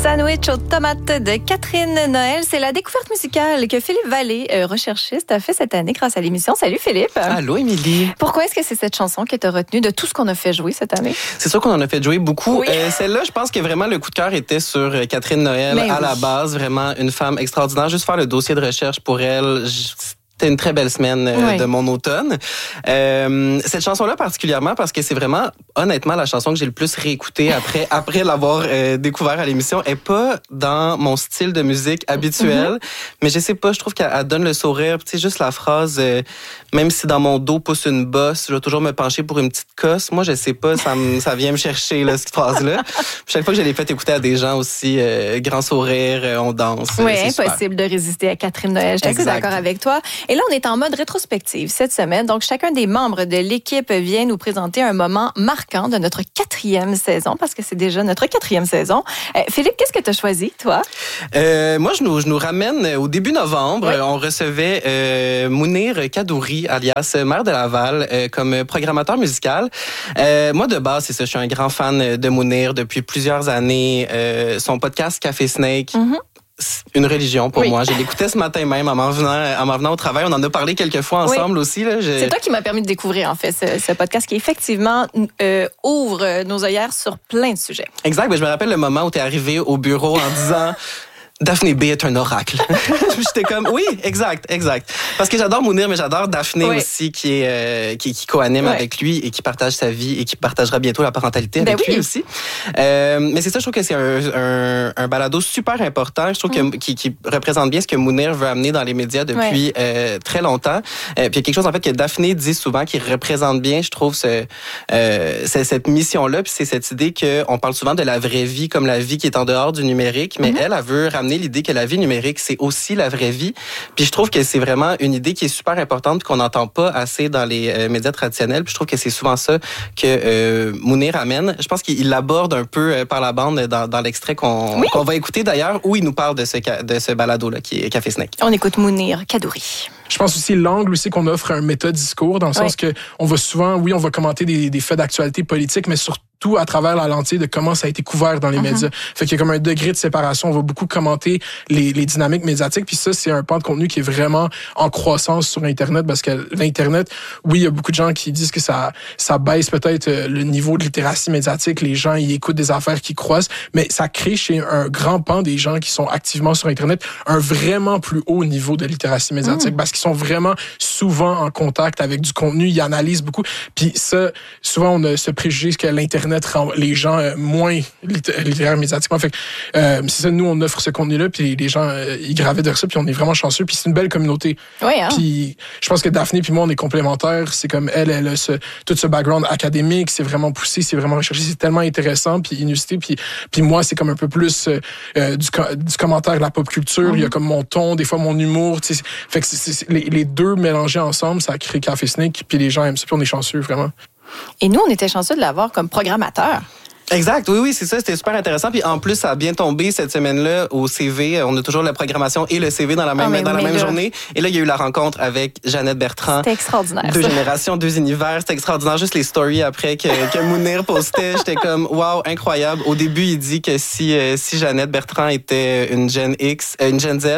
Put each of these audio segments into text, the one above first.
Sandwich aux tomates de Catherine Noël. C'est la découverte musicale que Philippe Vallée, recherchiste, a fait cette année grâce à l'émission. Salut Philippe. Allô Émilie. Pourquoi est-ce que c'est cette chanson qui t'a retenu de tout ce qu'on a fait jouer cette année? C'est sûr qu'on en a fait jouer beaucoup. Oui. Celle-là, je pense que vraiment le coup de cœur était sur Catherine Noël à la base. Vraiment une femme extraordinaire. Juste faire le dossier de recherche pour elle... C'était une très belle semaine de mon automne. Cette chanson-là particulièrement parce que c'est vraiment, honnêtement, la chanson que j'ai le plus réécoutée après l'avoir découvert à l'émission. Elle est pas dans mon style de musique habituel, mais je sais pas, je trouve qu'elle donne le sourire. Tu sais, juste la phrase, même si dans mon dos pousse une bosse, je vais toujours me pencher pour une petite cosse. Moi, je sais pas, ça vient me chercher, là, cette phrase-là. Chaque fois que je l'ai fait écouter à des gens aussi, grand sourire, on danse. Oui, impossible de résister à Catherine Noël. Je suis assez d'accord avec toi. Et là, on est en mode rétrospective cette semaine. Donc, chacun des membres de l'équipe vient nous présenter un moment marquant de notre 4e saison, parce que c'est déjà notre 4e saison. Philippe, qu'est-ce que tu as choisi, toi? Moi, je nous ramène au début novembre. Oui. On recevait Mounir Kadouri, alias maire de Laval, comme programmateur musical. Moi, de base, c'est ça. Je suis un grand fan de Mounir depuis plusieurs années. Son podcast Café Snake. Une religion pour moi. Je l'écoutais ce matin même en m'en venant au travail. On en a parlé quelques fois ensemble aussi. Là. C'est toi qui m'as permis de découvrir en fait ce podcast qui effectivement ouvre nos œillères sur plein de sujets. Exact. Je me rappelle le moment où tu es arrivé au bureau en disant... Daphné B est un oracle. J'étais comme, oui, exact. Parce que j'adore Mounir, mais j'adore Daphné aussi, qui co-anime avec lui et qui partage sa vie et qui partagera bientôt la parentalité avec lui aussi. Mais c'est ça, je trouve que c'est un balado super important. Je trouve qui représente bien ce que Mounir veut amener dans les médias depuis très longtemps. Puis il y a quelque chose, en fait, que Daphné dit souvent qui représente bien, je trouve, cette mission-là. Puis c'est cette idée qu'on parle souvent de la vraie vie comme la vie qui est en dehors du numérique, mais elle veut ramener l'idée que la vie numérique, c'est aussi la vraie vie. Puis je trouve que c'est vraiment une idée qui est super importante puis qu'on n'entend pas assez dans les médias traditionnels. Puis je trouve que c'est souvent ça que Mounir amène. Je pense qu'il l'aborde un peu par la bande dans l'extrait qu'on va écouter d'ailleurs, où il nous parle de ce balado-là qui est Café Snake. On écoute Mounir Kadouri. Je pense aussi l'angle aussi qu'on offre un méta-discours, dans le sens que on va souvent, on va commenter des faits d'actualité politique, mais surtout à travers la lentille de comment ça a été couvert dans les médias. Fait qu'il y a comme un degré de séparation. On va beaucoup commenter les dynamiques médiatiques. Puis ça, c'est un pan de contenu qui est vraiment en croissance sur Internet, parce que l'Internet, oui, il y a beaucoup de gens qui disent que ça baisse peut-être le niveau de littératie médiatique. Les gens, ils écoutent des affaires qui croissent, mais ça crée chez un grand pan des gens qui sont activement sur Internet un vraiment plus haut niveau de littératie médiatique, parce qu'ils sont vraiment souvent en contact avec du contenu, ils analysent beaucoup. Puis ça, souvent, on a ce préjugé que l'Internet rend les gens moins littéraires médiatiquement. Fait que c'est ça, nous, on offre ce contenu-là, puis les gens, ils gravitent vers ça, puis on est vraiment chanceux, puis c'est une belle communauté. Oui, hein? Puis je pense que Daphné puis moi, on est complémentaires. C'est comme elle a tout ce background académique, c'est vraiment poussé, c'est vraiment recherché, c'est tellement intéressant, puis inusité, puis moi, c'est comme un peu plus du commentaire de la pop culture. Il y a comme mon ton, des fois mon humour, tu sais. Fait que c'est les deux mélangés ensemble, ça crée Café Snake, puis les gens aiment ça, puis on est chanceux, vraiment. Et nous, on était chanceux de l'avoir comme programmateur. Exact, oui, c'est ça, c'était super intéressant. Puis en plus, ça a bien tombé cette semaine-là au CV. On a toujours la programmation et le CV dans la même journée. Et là, il y a eu la rencontre avec Jeannette Bertrand. C'était extraordinaire. 2 générations, 2 univers. C'était extraordinaire. Juste les stories après que Mounir postait, j'étais comme, wow, incroyable. Au début, il dit que si Jeannette Bertrand était une Gen X, une Gen Z,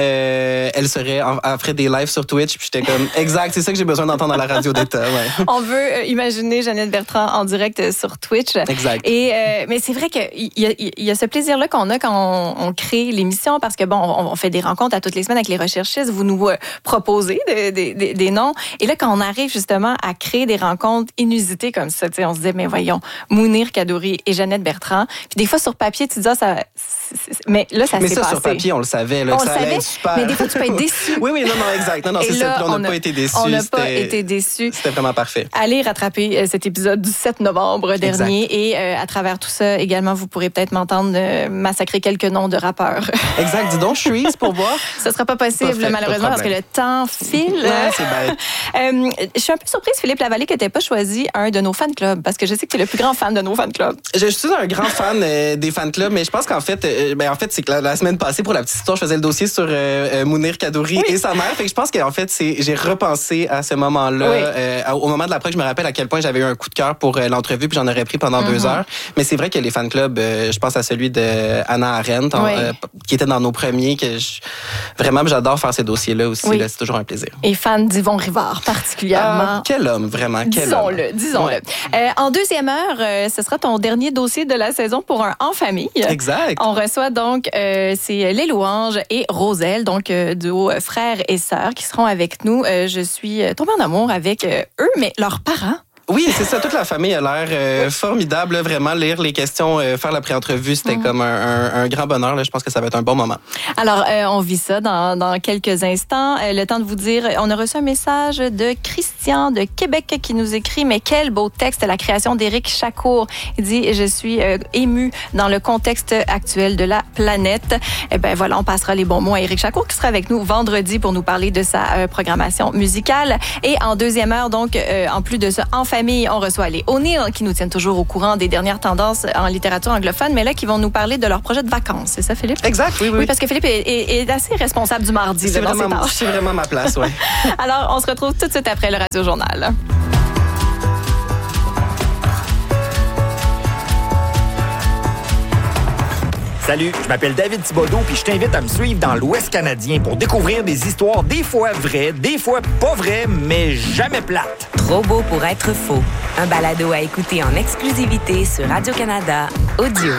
elle serait après des lives sur Twitch. Puis j'étais comme, exact, c'est ça que j'ai besoin d'entendre à la radio d'État. Ouais. On veut imaginer Jeannette Bertrand en direct sur Twitch. Exact. Mais c'est vrai qu'il y a ce plaisir-là qu'on a quand on crée l'émission, parce que bon, on fait des rencontres à toutes les semaines avec les recherchistes, vous nous proposez des noms, et là quand on arrive justement à créer des rencontres inusitées comme ça, on se dit mais voyons, Mounir Kadouri et Jeannette Bertrand, puis des fois sur papier tu te dis ça mais là ça s'est passé. Mais ça sur papier on le savait, là, on que ça le savait, allait être super. Mais des fois tu peux être déçu. Oui, non, exact. Non, c'est ça. On n'a pas été déçus. On n'a pas été déçus. C'était vraiment parfait. Allez rattraper cet épisode du 7 novembre dernier, et à travers tout ça, également, vous pourrez peut-être m'entendre massacrer quelques noms de rappeurs. Exact. Dis donc, Shreeze, pour voir. Ce ne sera pas possible, malheureusement, parce que le temps file. Ouais, c'est bête. Je suis un peu surprise, Philippe Lavallée, que tu n'aies pas choisi un de nos fan clubs, parce que je sais que tu es le plus grand fan de nos fan clubs. Je suis un grand fan des fan clubs, mais je pense qu'en fait, c'est que la semaine passée, pour la petite histoire, je faisais le dossier sur Mounir Kadouri et sa mère. Fait que je pense qu'en fait, j'ai repensé à ce moment-là. Au moment de l'après, je me rappelle à quel point j'avais eu un coup de cœur pour l'entrevue, puis j'en aurais pris pendant 2 heures. Mais c'est vrai que les fan clubs, je pense à celui de Hannah Arendt, qui était dans nos premiers, vraiment, j'adore faire ces dossiers-là aussi. Là, c'est toujours un plaisir. Et fan d'Yvon Rivard, particulièrement. Quel homme, vraiment, quel homme. Disons-le. En deuxième heure, ce sera ton dernier dossier de la saison pour un En famille. Exact. On reçoit donc, c'est Les Louanges et Roselle, donc duo frères et sœurs qui seront avec nous. Je suis tombée en amour avec eux, mais leurs parents. Oui, c'est ça. Toute la famille a l'air formidable. Là, vraiment, lire les questions, faire la pré-entrevue, c'était comme un grand bonheur. Là. Je pense que ça va être un bon moment. Alors, on vit ça dans quelques instants. Le temps de vous dire, on a reçu un message de Christian de Québec qui nous écrit « Mais quel beau texte, la création d'Éric Chacour. » Il dit « Je suis ému dans le contexte actuel de la planète. » Eh bien, voilà, on passera les bons mots à Éric Chacour qui sera avec nous vendredi pour nous parler de sa programmation musicale. Et en deuxième heure, donc, en plus de ça, en famille, on reçoit les O'Neill qui nous tiennent toujours au courant des dernières tendances en littérature anglophone, mais là, qui vont nous parler de leur projet de vacances. C'est ça, Philippe? Exact, oui. Oui, parce que Philippe est assez responsable du mardi. C'est vraiment ma place, oui. Alors, on se retrouve tout de suite après le Radio Journal. Salut, je m'appelle David Thibodeau puis je t'invite à me suivre dans l'Ouest canadien pour découvrir des histoires des fois vraies, des fois pas vraies, mais jamais plates. Trop beau pour être faux. Un balado à écouter en exclusivité sur Radio-Canada Audio.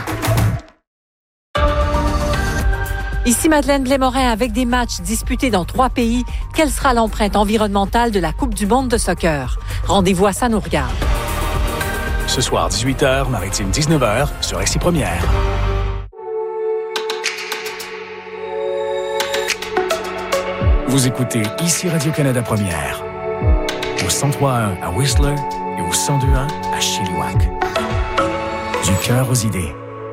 Ici Madeleine Blais-Morin avec des matchs disputés dans 3 pays. Quelle sera l'empreinte environnementale de la Coupe du monde de soccer? Rendez-vous à Ça nous regarde. Ce soir, 18h, Maritime 19h, sur RCI Première. Vous écoutez ici Radio-Canada Première, au 103.1 à Whistler et au 102.1 à Chilliwack. Du cœur aux idées.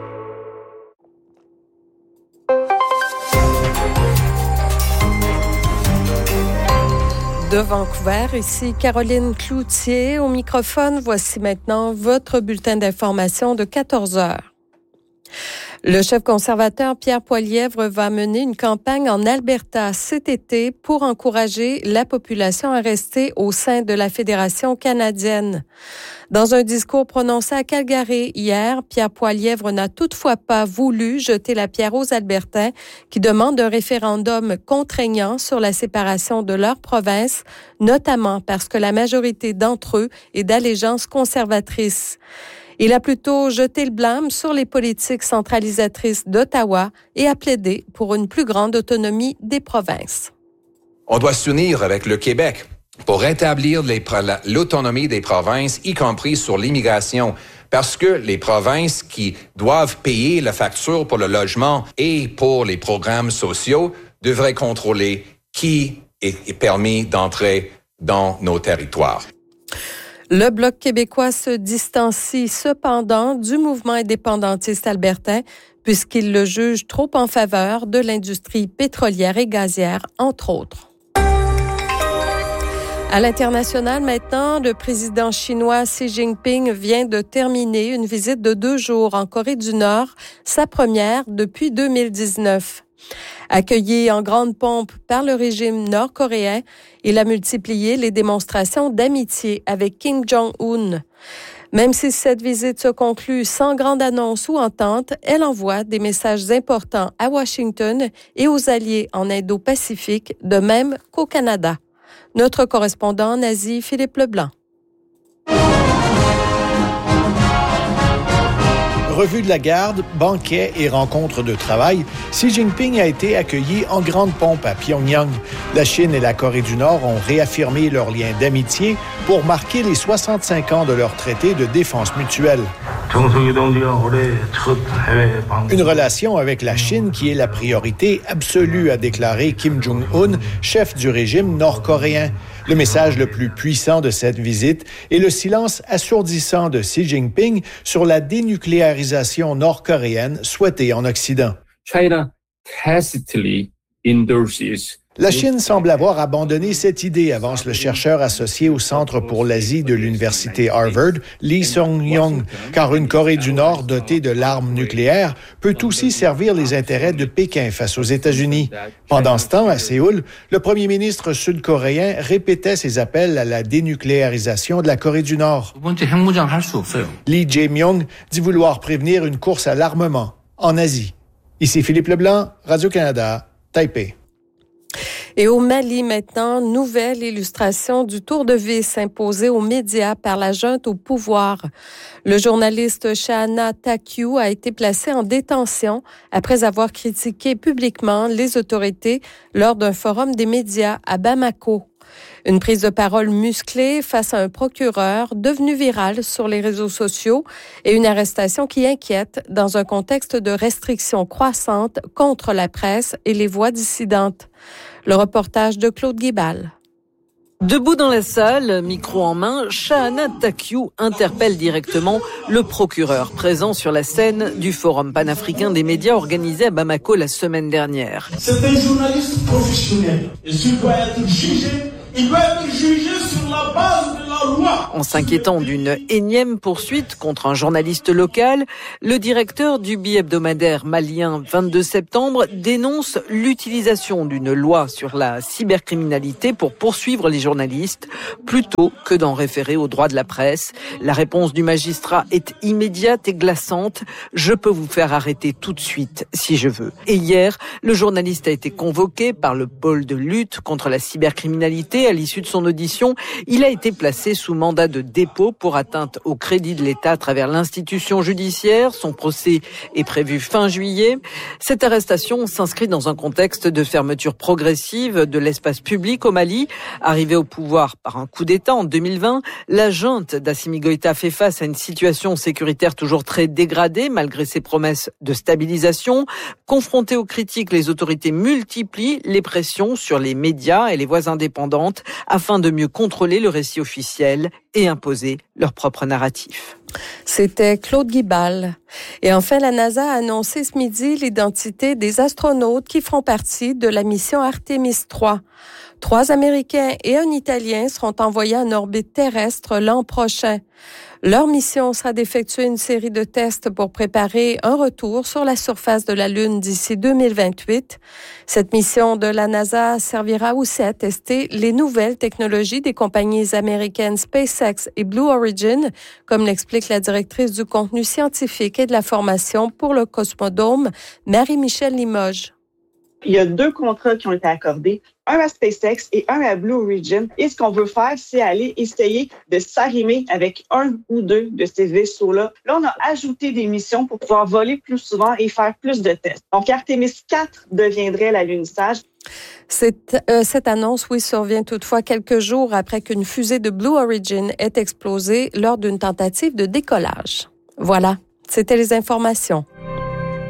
De Vancouver, ici Caroline Cloutier au microphone. Voici maintenant votre bulletin d'information de 14 heures. Le chef conservateur Pierre Poilievre va mener une campagne en Alberta cet été pour encourager la population à rester au sein de la Fédération canadienne. Dans un discours prononcé à Calgary hier, Pierre Poilievre n'a toutefois pas voulu jeter la pierre aux Albertains qui demandent un référendum contraignant sur la séparation de leur province, notamment parce que la majorité d'entre eux est d'allégeance conservatrice. Il a plutôt jeté le blâme sur les politiques centralisatrices d'Ottawa et a plaidé pour une plus grande autonomie des provinces. On doit s'unir avec le Québec pour rétablir l'autonomie des provinces, y compris sur l'immigration, parce que les provinces qui doivent payer la facture pour le logement et pour les programmes sociaux devraient contrôler qui est permis d'entrer dans nos territoires. Le Bloc québécois se distancie cependant du mouvement indépendantiste albertain puisqu'il le juge trop en faveur de l'industrie pétrolière et gazière, entre autres. À l'international maintenant, le président chinois Xi Jinping vient de terminer une visite de 2 jours en Corée du Nord, sa première depuis 2019. Accueilli en grande pompe par le régime nord-coréen, il a multiplié les démonstrations d'amitié avec Kim Jong-un. Même si cette visite se conclut sans grande annonce ou entente, elle envoie des messages importants à Washington et aux alliés en Indo-Pacifique, de même qu'au Canada. Notre correspondant en Asie, Philippe Leblanc. Revue de la garde, banquet et rencontres de travail, Xi Jinping a été accueilli en grande pompe à Pyongyang. La Chine et la Corée du Nord ont réaffirmé leur lien d'amitié pour marquer les 65 ans de leur traité de défense mutuelle. Une relation avec la Chine qui est la priorité absolue, a déclaré Kim Jong-un, chef du régime nord-coréen. Le message le plus puissant de cette visite est le silence assourdissant de Xi Jinping sur la dénucléarisation nord-coréenne souhaitée en Occident. China tacitly endorses La Chine semble avoir abandonné cette idée, avance le chercheur associé au Centre pour l'Asie de l'Université Harvard, Lee Sung-yong, car une Corée du Nord dotée de l'arme nucléaire peut aussi servir les intérêts de Pékin face aux États-Unis. Pendant ce temps, à Séoul, le premier ministre sud-coréen répétait ses appels à la dénucléarisation de la Corée du Nord. Lee Jae-myung dit vouloir prévenir une course à l'armement en Asie. Ici Philippe Leblanc, Radio-Canada, Taipei. Et au Mali maintenant, nouvelle illustration du tour de vis imposé aux médias par la junte au pouvoir. Le journaliste Shahana Takiou a été placé en détention après avoir critiqué publiquement les autorités lors d'un forum des médias à Bamako. Une prise de parole musclée face à un procureur devenu viral sur les réseaux sociaux et une arrestation qui inquiète dans un contexte de restrictions croissantes contre la presse et les voix dissidentes. Le reportage de Claude Guibal. Debout dans la salle, micro en main, Shahana Takiou interpelle directement le procureur présent sur la scène du Forum panafricain des médias organisé à Bamako la semaine dernière. C'est un journaliste professionnel et s'il doit être jugé, il doit être jugé sur la base de la loi. En s'inquiétant d'une énième poursuite contre un journaliste local, le directeur du bi-hebdomadaire malien 22 septembre dénonce l'utilisation d'une loi sur la cybercriminalité pour poursuivre les journalistes plutôt que d'en référer aux droits de la presse. La réponse du magistrat est immédiate et glaçante. Je peux vous faire arrêter tout de suite si je veux. Et hier, le journaliste a été convoqué par le pôle de lutte contre la cybercriminalité. À l'issue de son audition, il a été placé sous mandat de dépôt pour atteinte au crédit de l'État à travers l'institution judiciaire. Son procès est prévu fin juillet. Cette arrestation s'inscrit dans un contexte de fermeture progressive de l'espace public au Mali. Arrivé au pouvoir par un coup d'État en 2020, la junte d'Assimi Goïta fait face à une situation sécuritaire toujours très dégradée malgré ses promesses de stabilisation. Confrontées aux critiques, les autorités multiplient les pressions sur les médias et les voix indépendantes afin de mieux contrôler le récit officiel et imposer leur propre narratif. C'était Claude Guibal. Et enfin, la NASA a annoncé ce midi l'identité des astronautes qui feront partie de la mission Artemis 3. 3 Américains et un Italien seront envoyés en orbite terrestre l'an prochain. Leur mission sera d'effectuer une série de tests pour préparer un retour sur la surface de la Lune d'ici 2028. Cette mission de la NASA servira aussi à tester les nouvelles technologies des compagnies américaines SpaceX et Blue Origin, comme l'explique la directrice du contenu scientifique et de la formation pour le Cosmodome, Marie-Michelle Limoges. Il y a 2 contrats qui ont été accordés, un à SpaceX et un à Blue Origin. Et ce qu'on veut faire, c'est aller essayer de s'arrimer avec un ou 2 de ces vaisseaux-là. Là, on a ajouté des missions pour pouvoir voler plus souvent et faire plus de tests. Donc, Artemis 4 deviendrait l'alunissage. Cette annonce, survient toutefois quelques jours après qu'une fusée de Blue Origin ait explosé lors d'une tentative de décollage. Voilà, c'était les informations.